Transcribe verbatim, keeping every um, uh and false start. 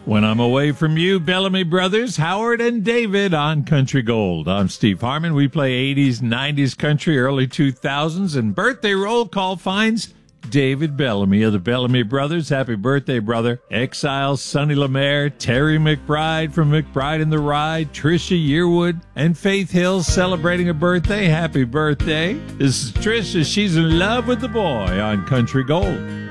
When I'm away from you, Bellamy Brothers, Howard and David on Country Gold. I'm Steve Harmon. We play eighties, nineties country, early two thousands, and birthday roll call finds David Bellamy of the Bellamy Brothers. Happy birthday, brother. Exile, Sonny Lemaire, Terry McBride from McBride and the Ride, Trisha Yearwood, and Faith Hill celebrating a birthday. Happy birthday. This is Trisha. She's in love with the boy on Country Gold.